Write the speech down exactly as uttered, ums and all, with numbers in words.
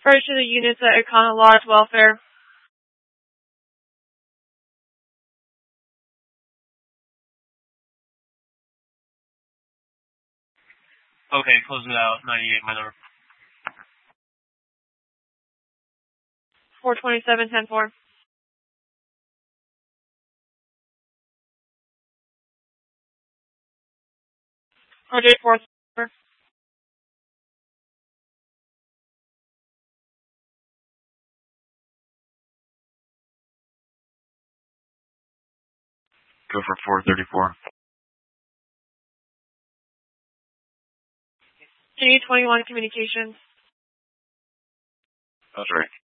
Charge to the units at Icona Lodge Welfare. Okay, close it out. ninety-eight, my number. four twenty-seven, ten four. Roger, four. Go for four thirty-four. G twenty-one Communications. That's right.